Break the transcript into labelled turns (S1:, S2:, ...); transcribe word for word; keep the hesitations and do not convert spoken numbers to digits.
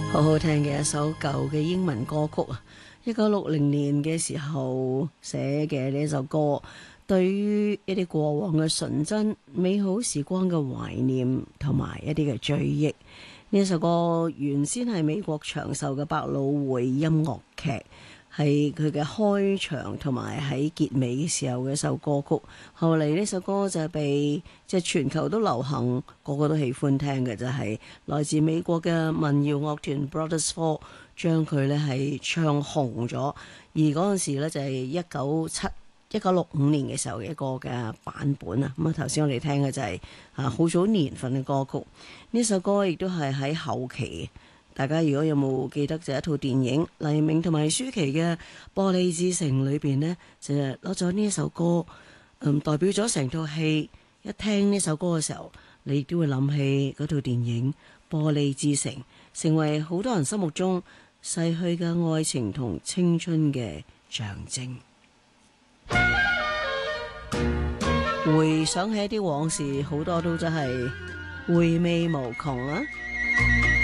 S1: 好好聽嘅一首舊嘅英文歌曲啊！一九六零年嘅時候寫嘅呢首歌，對於一啲過往嘅純真、美好時光嘅懷念同埋一啲嘅追憶。呢首歌原先係美國長壽嘅百老匯音樂劇，係佢嘅開場同埋喺結尾嘅時候嘅一首歌曲。後嚟呢首歌就係被即係全球都流行，個個都喜歡聽嘅，就係、是、來自美國嘅民謠樂團 Brothers Four 將佢呢係唱紅咗。而嗰陣時呢就係一九七一九六五年嘅時候嘅一個嘅版本啊。咁啊頭先我哋聽嘅就係啊好早年份嘅歌曲。呢首歌亦都係喺後期。大家如果有冇記得就一套電影黎明同埋舒淇嘅《玻璃之城》裏邊呢，就係攞咗呢一首歌，嗯，代表咗成套戲。一聽呢首歌嘅時候，你都會諗起嗰套電影《玻璃之城》，成為好多人心目中逝去嘅愛情同青春嘅象徵。回想起一啲往事，好多都真係回味無窮啊！